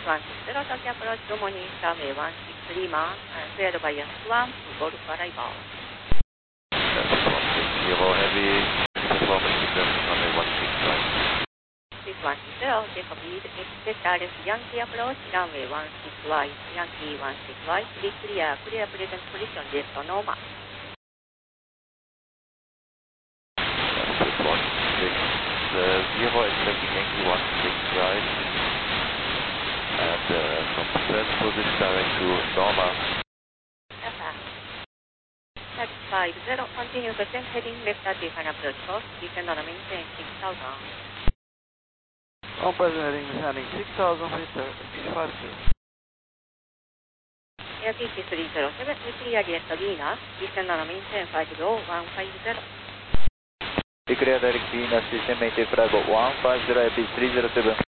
160 touch approach to Moni, runway 163 mark, cleared by S1, Golf arrival. That's 160 heavy, performance system, runway 165. 610, take a lead, expect RS Yankee approach, runway 16 wide, Yankee 16 wide, clear present position, left normal. That's 160, expecting Yankee 16 right, and from first position direct to normal. Taxi 50, continue descent heading left at define approach course, descend on maintain 6000. On present heading descending 6000 feet, 652. Air pitch 307, we clear the Venus, descend on maintain 50150. We clear direct Venus, descend maintain flight 150, pitch 307.